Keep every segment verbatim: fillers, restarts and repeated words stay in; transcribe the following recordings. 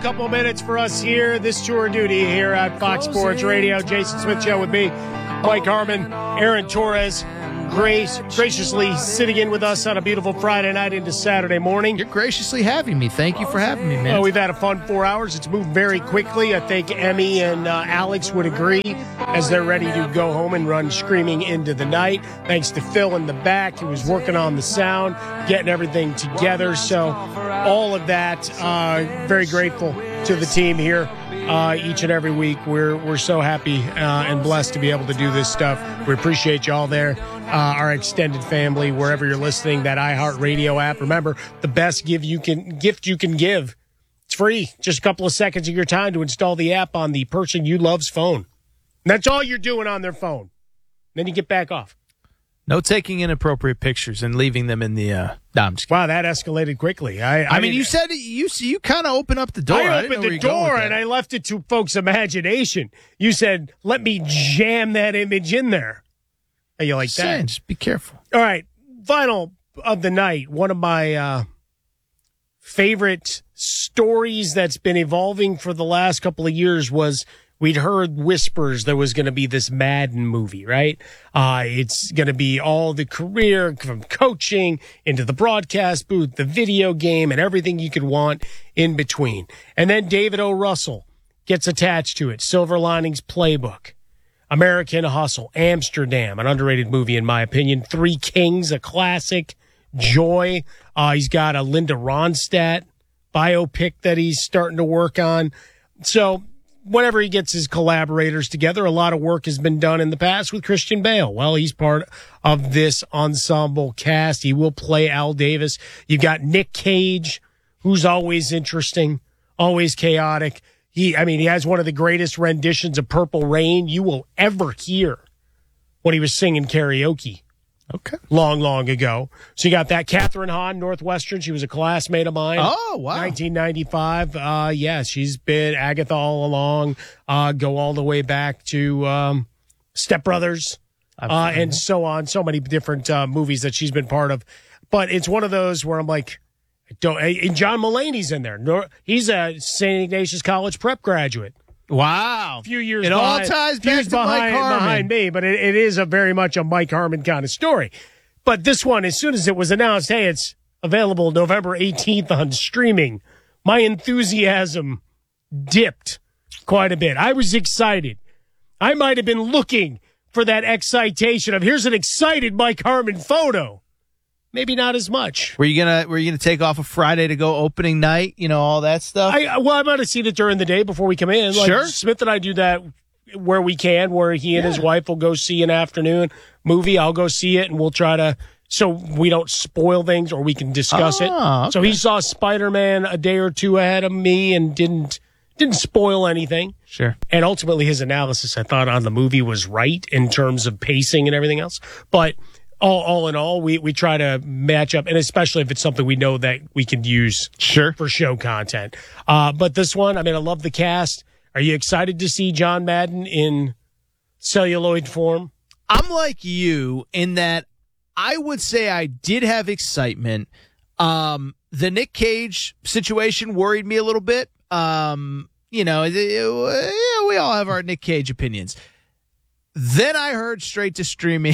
couple of minutes for us here. This tour of duty here at Fox Sports Radio. Jason Smith Show with me, Mike Harmon, Aaron Torres, grace, graciously sitting in with us on a beautiful Friday night into Saturday morning. You're graciously having me. Thank you for having me, man. Well, we've had a fun four hours. It's moved very quickly. I think Emmy and uh, Alex would agree as they're ready to go home and run screaming into the night. Thanks to Phil in the back, who was working on the sound, getting everything together. So all of that, uh, very grateful to the team here uh, each and every week. We're we're so happy uh, and blessed to be able to do this stuff. We appreciate you all there. Uh, our extended family, wherever you're listening, that iHeartRadio app. Remember, the best give you can gift you can give. It's free. Just a couple of seconds of your time to install the app on the person you love's phone. And that's all you're doing on their phone. Then you get back off. No taking inappropriate pictures and leaving them in the. Uh, no, I'm just kidding. Wow, that escalated quickly. I, I, I mean, you said you you kind of opened up the door. I I opened the door and I left it to folks' imagination. You said, "Let me jam that image in there." Are you like that? Just be careful. All right, final of the night. One of my uh, favorite stories that's been evolving for the last couple of years was we'd heard whispers there was going to be this Madden movie, right? Uh, it's going to be all the career from coaching into the broadcast booth, the video game, and everything you could want in between. And then David O. Russell gets attached to it. Silver Linings Playbook. American Hustle, Amsterdam, an underrated movie in my opinion. Three Kings, a classic. Joy. Uh, he's got a Linda Ronstadt biopic that he's starting to work on. So whenever he gets his collaborators together, a lot of work has been done in the past with Christian Bale. Well, he's part of this ensemble cast. He will play Al Davis. You've got Nick Cage, who's always interesting, always chaotic. He, I mean, he has one of the greatest renditions of Purple Rain you will ever hear when he was singing karaoke. Okay. Long, long ago. So you got that. Catherine Hahn, Northwestern. She was a classmate of mine. Oh, wow. nineteen ninety-five. Uh, yeah, she's been Agatha all along. Uh, go all the way back to um, Step Brothers uh, and so on. So many different uh, movies that she's been part of. But it's one of those where I'm like, don't. And John Mulaney's in there. He's a Saint Ignatius College prep graduate. Wow. A few years it behind, all ties back to behind, Mike Harmon. behind me, but it, it is a very much a Mike Harmon kind of story. But this one, as soon as it was announced, hey, it's available November eighteenth on streaming, my enthusiasm dipped quite a bit. I was excited. I might have been looking for that excitation of here's an excited Mike Harmon photo. Maybe not as much. Were you gonna Were you gonna take off a Friday to go opening night? You know, all that stuff. I well, I might have seen it during the day before we come in. Like, sure. Smith and I do that where we can, where he and yeah. his wife will go see an afternoon movie. I'll go see it, and we'll try to so we don't spoil things, or we can discuss oh, it. Okay. So he saw Spider-Man a day or two ahead of me, and didn't didn't spoil anything. Sure. And ultimately, his analysis, I thought, on the movie was right in terms of pacing and everything else, but. All, all in all, we, we try to match up, and especially if it's something we know that we could use sure. for show content. Uh, but this one, I mean, I love the cast. Are you excited to see John Madden in celluloid form? I'm like you in that I would say I did have excitement. Um, the Nick Cage situation worried me a little bit. Um, you know, we all have our Nick Cage opinions. Then I heard straight to streaming.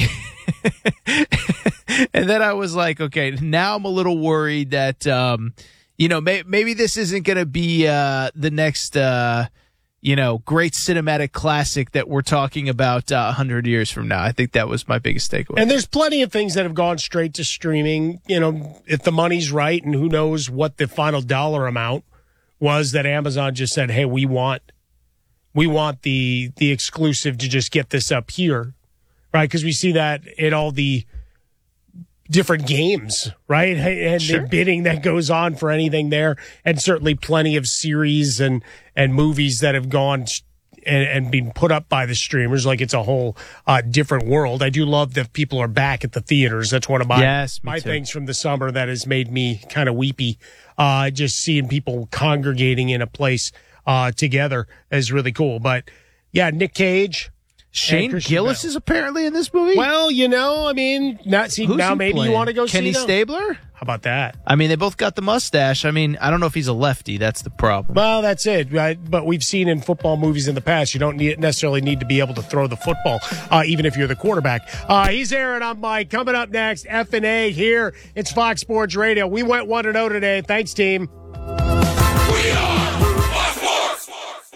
And then I was like, okay, now I'm a little worried that, um, you know, may, maybe this isn't going to be uh, the next, uh, you know, great cinematic classic that we're talking about uh, one hundred years from now. I think that was my biggest takeaway. And there's plenty of things that have gone straight to streaming, you know, if the money's right, and who knows what the final dollar amount was that Amazon just said, hey, we want we want the the exclusive to just get this up here, right? Because we see that in all the different games, right? And sure. the bidding that goes on for anything there, and certainly plenty of series and, and movies that have gone and, and been put up by the streamers. Like it's a whole uh, different world. I do love that people are back at the theaters. That's one of my, yes, my too. things from the summer that has made me kind of weepy. Uh, just seeing people congregating in a place uh, together is really cool. But yeah, Nick Cage. Shane Gillis Bell. Is apparently in this movie. Well, you know, I mean, not see Who's now. Maybe playing? you want to go Kenny see Stabler. How about that? I mean, they both got the mustache. I mean, I don't know if he's a lefty. That's the problem. Well, that's it. Right? But we've seen in football movies in the past, you don't need, necessarily need to be able to throw the football, uh, even if you're the quarterback. Uh, he's Aaron. I'm Mike. Coming up next, F and A here. It's Fox Sports Radio. We went one and oh today. Thanks, team. We are Fox Sports.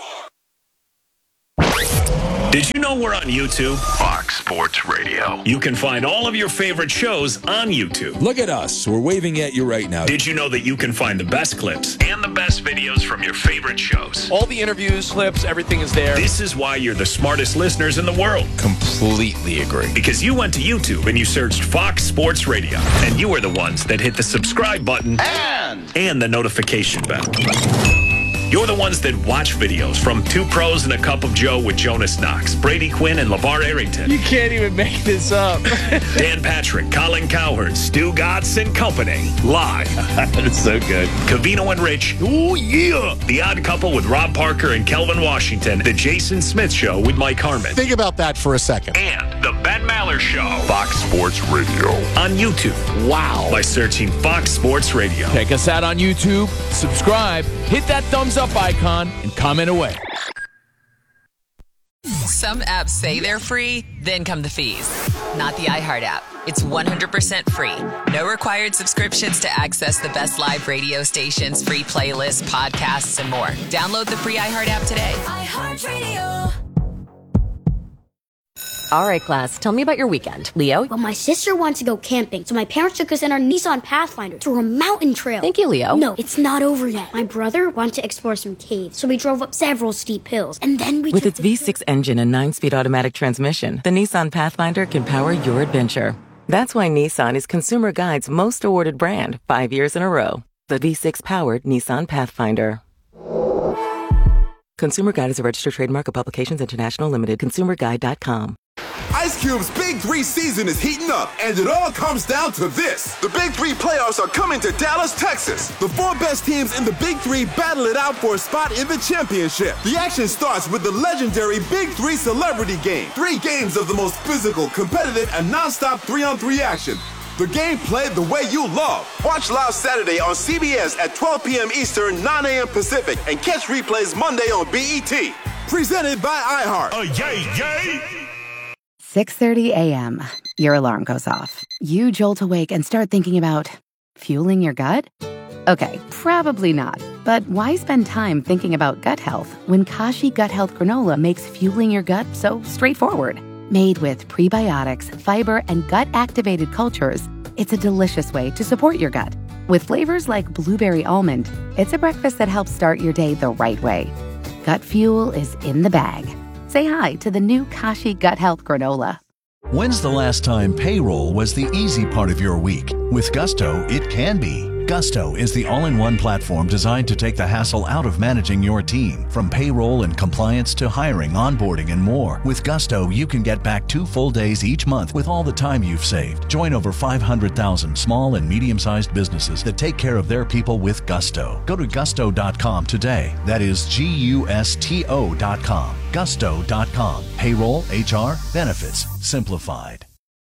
Did you know we're on YouTube? Fox Sports Radio. You can find all of your favorite shows on YouTube. Look at us. We're waving at you right now. Did you know that you can find the best clips and the best videos from your favorite shows? All the interviews, clips, everything is there. This is why you're the smartest listeners in the world. Completely agree. Because you went to YouTube and you searched Fox Sports Radio. And you were the ones that hit the subscribe button And, and the notification bell. You're the ones that watch videos from Two Pros and a Cup of Joe with Jonas Knox, Brady Quinn, and LeVar Arrington. You can't even make this up. Dan Patrick, Colin Cowherd, Stu Gotts and Company. Live. That's so good. Covino and Rich. Oh, yeah. The Odd Couple with Rob Parker and Kelvin Washington. The Jason Smith Show with Mike Harmon. Think about that for a second. And The Ben Maller Show. Fox Sports Radio. On YouTube. Wow. By searching Fox Sports Radio. Check us out on YouTube, subscribe, hit that thumbs up icon, and comment away. Some apps say they're free, then come the fees. Not the iHeart app. It's one hundred percent free. No required subscriptions to access the best live radio stations, free playlists, podcasts, and more. Download the free iHeart app today. iHeartRadio. All right, class, tell me about your weekend. Leo? Well, my sister wants to go camping, so my parents took us in our Nissan Pathfinder through a mountain trail. Thank you, Leo. No, it's not over yet. My brother wanted to explore some caves, so we drove up several steep hills, and then we With took its V six engine and nine-speed automatic transmission, the Nissan Pathfinder can power your adventure. That's why Nissan is Consumer Guide's most awarded brand, five years in a row. The V six-powered Nissan Pathfinder. Consumer Guide is a registered trademark of Publications International Limited. consumer guide dot com. Ice Cube's Big Three season is heating up, and it all comes down to this. The Big Three playoffs are coming to Dallas, Texas. The four best teams in the Big Three battle it out for a spot in the championship. The action starts with the legendary Big Three Celebrity Game. Three games of the most physical, competitive, and nonstop three-on-three action. The game played the way you love. Watch live Saturday on C B S at twelve p.m. Eastern, nine a.m. Pacific, and catch replays Monday on B E T. Presented by iHeart. Oh, yay, yay! six thirty a.m. Your alarm goes off. You jolt awake and start thinking about fueling your gut? Okay, probably not. But why spend time thinking about gut health when Kashi Gut Health Granola makes fueling your gut so straightforward? Made with prebiotics, fiber, and gut-activated cultures, it's a delicious way to support your gut. With flavors like blueberry almond, it's a breakfast that helps start your day the right way. Gut fuel is in the bag. Say hi to the new Kashi Gut Health Granola. When's the last time payroll was the easy part of your week? With Gusto, it can be. Gusto is the all-in-one platform designed to take the hassle out of managing your team. From payroll and compliance to hiring, onboarding, and more. With Gusto, you can get back two full days each month with all the time you've saved. Join over five hundred thousand small and medium-sized businesses that take care of their people with Gusto. Go to gusto dot com today. That is G U S T O dot com. gusto dot com. Payroll, H R, benefits, simplified.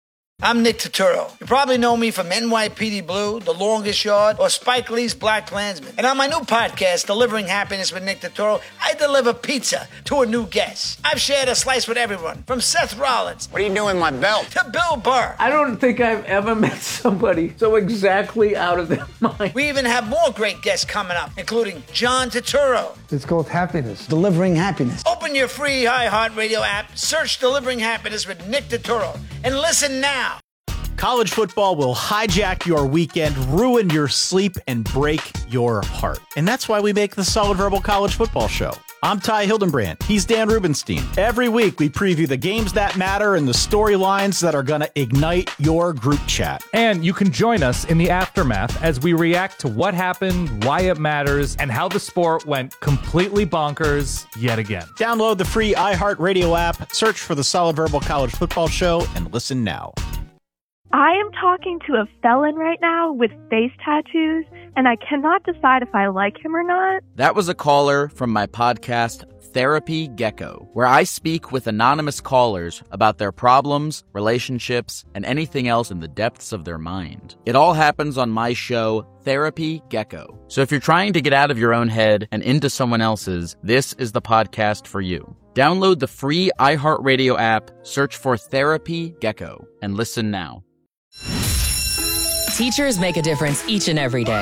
I'm Nick Turturro. You probably know me from N Y P D Blue, The Longest Yard, or Spike Lee's Black Klansman. And on my new podcast, Delivering Happiness with Nick Turturro, I deliver pizza to a new guest. I've shared a slice with everyone, from Seth Rollins. What are you doing with my belt? To Bill Burr. I don't think I've ever met somebody so exactly out of their mind. We even have more great guests coming up, including John Turturro. It's called Happiness. Delivering Happiness. Open your free iHeartRadio app, search Delivering Happiness with Nick Turturro, and listen now. College football will hijack your weekend, ruin your sleep, and break your heart. And that's why we make the Solid Verbal College Football Show. I'm Ty Hildenbrand. He's Dan Rubenstein. Every week, we preview the games that matter and the storylines that are going to ignite your group chat. And you can join us in the aftermath as we react to what happened, why it matters, and how the sport went completely bonkers yet again. Download the free iHeartRadio app, search for the Solid Verbal College Football Show, and listen now. I am talking to a felon right now with face tattoos, and I cannot decide if I like him or not. That was a caller from my podcast, Therapy Gecko, where I speak with anonymous callers about their problems, relationships, and anything else in the depths of their mind. It all happens on my show, Therapy Gecko. So if you're trying to get out of your own head and into someone else's, this is the podcast for you. Download the free iHeartRadio app, search for Therapy Gecko, and listen now. Teachers make a difference each and every day.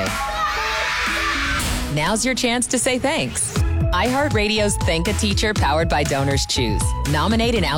Now's your chance to say thanks. iHeartRadio's Thank a Teacher powered by Donors Choose. Nominate an